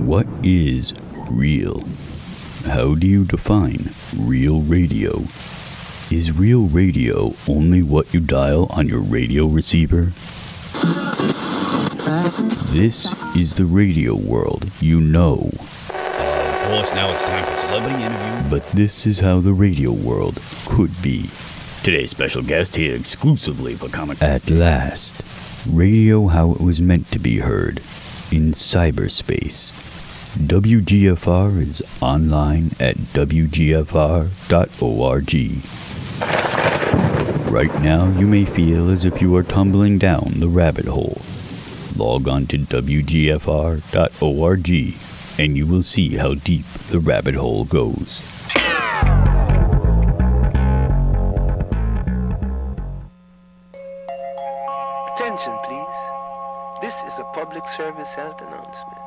What is real? How do you define real radio? Is real radio only what you dial on your radio receiver? This is the radio world you know. Of course, now it's time for Celebrity Interview. But this is how the radio world could be. Today's special guest here exclusively for Comic. At last, radio how it was meant to be heard, in cyberspace. WGFR is online at WGFR.org. Right now, you may feel as if you are tumbling down the rabbit hole. Log on to WGFR.org and you will see how deep the rabbit hole goes. Attention, please. This is a public service health announcement.